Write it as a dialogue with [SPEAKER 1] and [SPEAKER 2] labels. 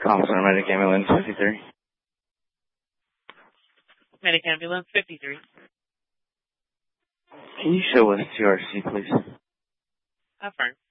[SPEAKER 1] Thompson, Medic Ambulance 53.
[SPEAKER 2] Medic Ambulance 53.
[SPEAKER 1] Can you show us TRC, please?
[SPEAKER 2] Affirm.